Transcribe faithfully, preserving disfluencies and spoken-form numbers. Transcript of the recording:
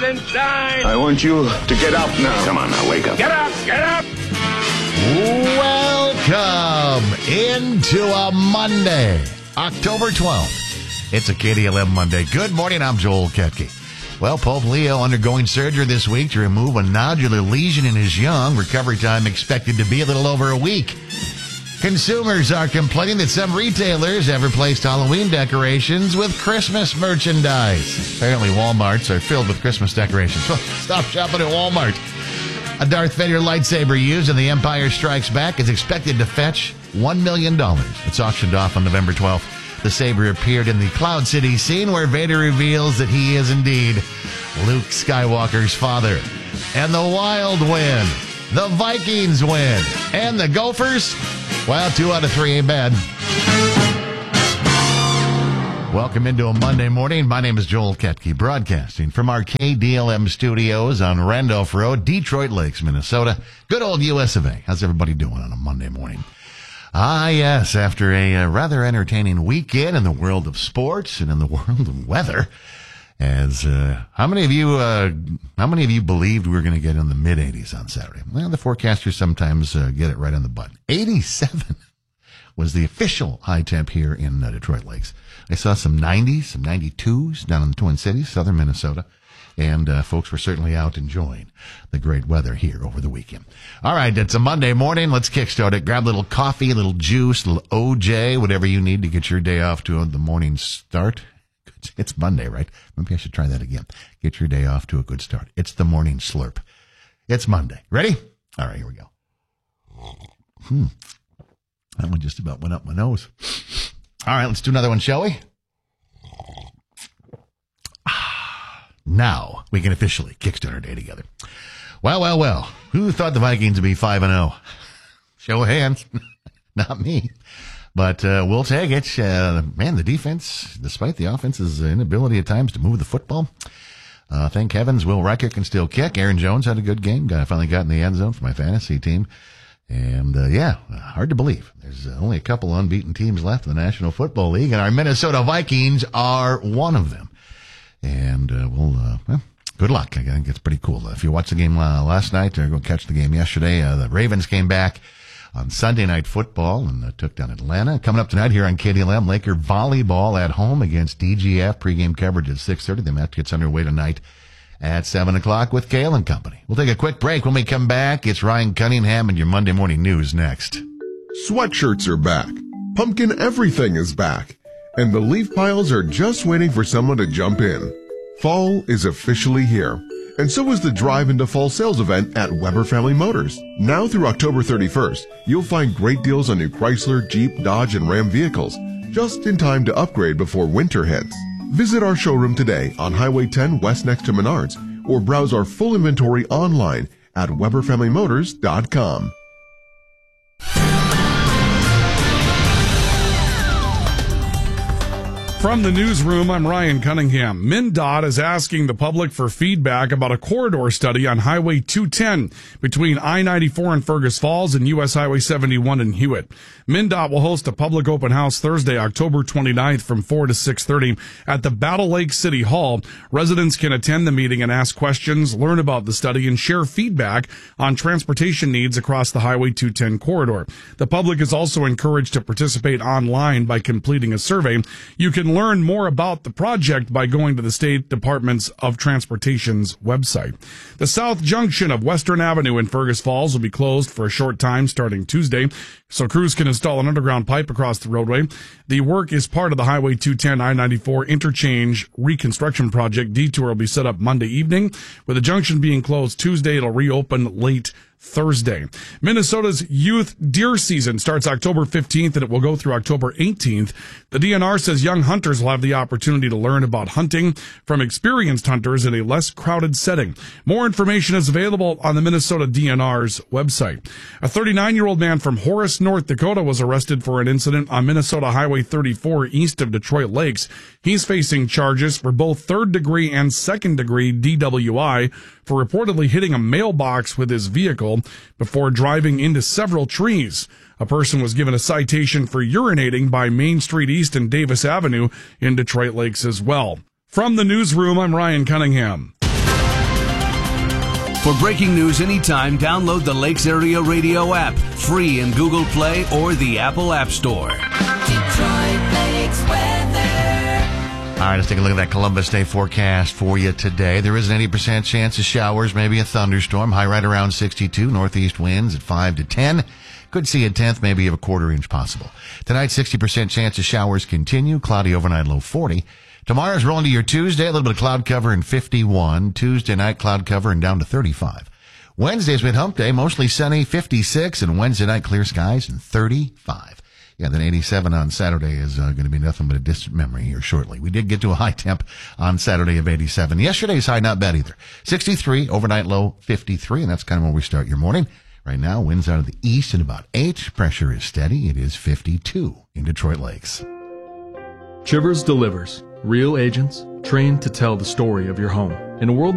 Valentine! I want you to get up now. Come on now, wake up. Get up! Get up! Welcome into a Monday, October twelfth. It's a K D L M Monday. Good morning, I'm Joel Ketke. Well, Pope Leo undergoing surgery this week to remove a nodular lesion in his young. Recovery time expected to be a little over a week. Consumers are complaining that some retailers have replaced Halloween decorations with Christmas merchandise. Apparently, Walmarts are filled with Christmas decorations. Well, stop shopping at Walmart. A Darth Vader lightsaber used in The Empire Strikes Back is expected to fetch one million dollars. It's auctioned off on November twelfth. The saber appeared in the Cloud City scene where Vader reveals that he is indeed Luke Skywalker's father. And the Wild win. The Vikings win. And the Gophers, well, two out of three ain't bad. Welcome into a Monday morning. My name is Joel Ketke, broadcasting from our K D L M studios on Randolph Road, Detroit Lakes, Minnesota. Good old U S of A. How's everybody doing on a Monday morning? Ah, yes, after a uh, rather entertaining weekend in the world of sports and in the world of weather, as uh, how many of you uh, how many of you believed we were going to get in the mid eighties on Saturday? Well, the forecasters sometimes uh, get it right on the button. eighty-seven was the official high temp here in uh, Detroit Lakes. I saw some nineties, some ninety-twos down in the Twin Cities, southern Minnesota. And uh, folks were certainly out enjoying the great weather here over the weekend. All right, it's a Monday morning. Let's kickstart it. Grab a little coffee, a little juice, a little O J, whatever you need to get your day off to the morning start. It's Monday, right? Maybe I should try that again. Get your day off to a good start. It's the morning slurp. It's Monday. Ready? All right, here we go. Hmm. That one just about went up my nose. All right, let's do another one, shall we? Now we can officially kickstart our day together. Well, well, well. Who thought the Vikings would be five and oh? Show of hands. Not me. But uh, we'll take it. Uh, man, the defense, despite the offense's inability at times to move the football, uh, thank heavens Will Riker can still kick. Aaron Jones had a good game. Got, finally got in the end zone for my fantasy team. And, uh, yeah, hard to believe. There's only a couple unbeaten teams left in the National Football League, and our Minnesota Vikings are one of them. And uh, we'll, uh, well, good luck. I think it's pretty cool. If you watched the game uh, last night or go catch the game yesterday, uh, the Ravens came back on Sunday Night Football and uh, took down Atlanta. Coming up tonight here on K D L M, Laker volleyball at home against D G F. Pregame coverage at six thirty. The match gets underway tonight at seven o'clock with Kale and Company. We'll take a quick break. When we come back, it's Ryan Cunningham and your Monday Morning News next. Sweatshirts are back. Pumpkin everything is back. And the leaf piles are just waiting for someone to jump in. Fall is officially here. And so is the Drive into Fall sales event at Weber Family Motors. Now through October thirty-first, you'll find great deals on new Chrysler, Jeep, Dodge, and Ram vehicles, just in time to upgrade before winter hits. Visit our showroom today on Highway ten West next to Menards, or browse our full inventory online at weber family motors dot com. From the newsroom, I'm Ryan Cunningham. MnDOT is asking the public for feedback about a corridor study on Highway two ten between I ninety-four in Fergus Falls and U S Highway seventy-one in Hewitt. MnDOT will host a public open house Thursday, October twenty-ninth from four to six thirty at the Battle Lake City Hall. Residents can attend the meeting and ask questions, learn about the study, and share feedback on transportation needs across the Highway two ten corridor. The public is also encouraged to participate online by completing a survey. You can learn more about the project by going to the State Department's of Transportation's website. The south junction of Western Avenue in Fergus Falls will be closed for a short time starting Tuesday, so crews can install an underground pipe across the roadway. The work is part of the Highway two ten I ninety-four interchange reconstruction project. Detour will be set up Monday evening. With the junction being closed Tuesday, it'll reopen late Thursday. Minnesota's youth deer season starts October fifteenth and it will go through October eighteenth. The D N R says young hunters will have the opportunity to learn about hunting from experienced hunters in a less crowded setting. More information is available on the Minnesota D N R's website. A thirty-nine-year-old man from Horace, North Dakota was arrested for an incident on Minnesota Highway thirty-four east of Detroit Lakes. He's facing charges for both third-degree and second-degree D W I for reportedly hitting a mailbox with his vehicle before driving into several trees. A person was given a citation for urinating by Main Street East and Davis Avenue in Detroit Lakes as well. From the newsroom, I'm Ryan Cunningham. For breaking news anytime, download the Lakes Area Radio app, free in Google Play or the Apple App Store. Detroit Lakes weather. All right, let's take a look at that Columbus Day forecast for you today. There is an eighty percent chance of showers, maybe a thunderstorm. High right around sixty-two. Northeast winds at five to ten. Could see a tenth, maybe of a quarter inch possible. Tonight, sixty percent chance of showers continue. Cloudy overnight, low forty. Tomorrow's rolling to your Tuesday, a little bit of cloud cover and fifty-one. Tuesday night, cloud cover and down to thirty-five. Wednesday's mid-hump day, mostly sunny, fifty-six. And Wednesday night, clear skies and thirty-five. Yeah, then eighty-seven on Saturday is uh, going to be nothing but a distant memory here shortly. We did get to a high temp on Saturday of eighty-seven. Yesterday's high, not bad either. sixty-three, overnight low fifty-three, and that's kind of where we start your morning. Right now, winds out of the east at about eight. Pressure is steady. It is fifty-two in Detroit Lakes. Chivers delivers. Real agents trained to tell the story of your home. In a world